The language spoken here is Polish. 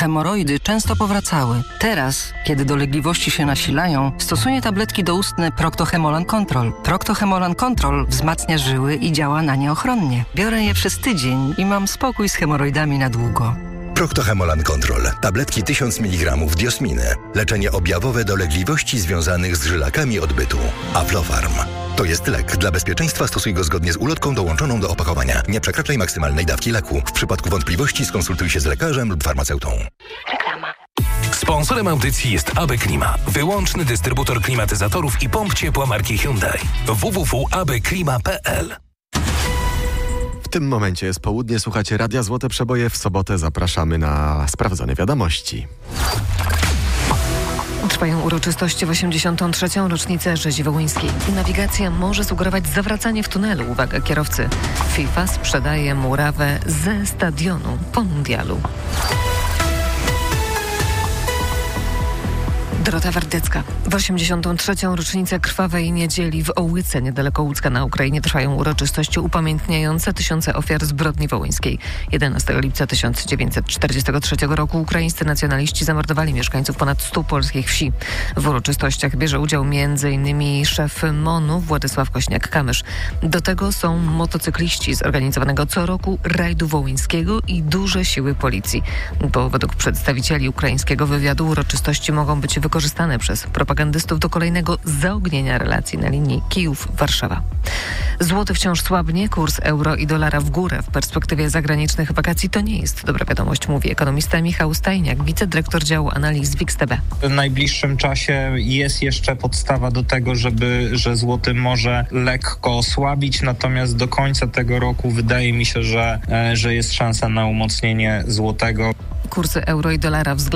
hemoroidy często powracały. Teraz, kiedy dolegliwości się nasilają, stosuję tabletki doustne Procto-Hemolan Control. Procto-Hemolan Control wzmacnia żyły i działa na nie ochronnie. Biorę je przez tydzień i mam spokój z hemoroidami na długo. Procto-Hemolan Control. Tabletki 1000 mg diosminy. Leczenie objawowe dolegliwości związanych z żylakami odbytu. Aflofarm. To jest lek. Dla bezpieczeństwa stosuj go zgodnie z ulotką dołączoną do opakowania. Nie przekraczaj maksymalnej dawki leku. W przypadku wątpliwości skonsultuj się z lekarzem lub farmaceutą. Reklama. Sponsorem audycji jest AB Klima. Wyłączny dystrybutor klimatyzatorów i pomp ciepła marki Hyundai. www.abklima.pl. W tym momencie jest południe, słuchacie Radia Złote Przeboje. W sobotę zapraszamy na sprawdzone wiadomości. Trwają uroczystości w 83. rocznicę rzezi wołyńskiej. Nawigacja może sugerować zawracanie w tunelu. Uwaga kierowcy. FIFA sprzedaje murawę ze stadionu po mundialu. Dorota Wardecka. W 83. rocznicę Krwawej Niedzieli w Ołyce, niedaleko Łódzka na Ukrainie, trwają uroczystości upamiętniające tysiące ofiar zbrodni wołyńskiej. 11 lipca 1943 roku ukraińscy nacjonaliści zamordowali mieszkańców ponad 100 polskich wsi. W uroczystościach bierze udział m.in. szef MON-u Władysław Kośniak-Kamysz. Do tego są motocykliści z organizowanego co roku rajdu wołyńskiego i duże siły policji. Bo według przedstawicieli ukraińskiego wywiadu uroczystości mogą być wykorzystane przez propagandystów do kolejnego zaognienia relacji na linii Kijów-Warszawa. Złoty wciąż słabnie, kurs euro i dolara w górę. W perspektywie zagranicznych wakacji to nie jest dobra wiadomość, mówi ekonomista Michał Stajniak, wicedyrektor działu analiz WIX-TB. W najbliższym czasie jest jeszcze podstawa do tego, że złoty może lekko osłabić, natomiast do końca tego roku wydaje mi się, że jest szansa na umocnienie złotego. Kursy euro i dolara względem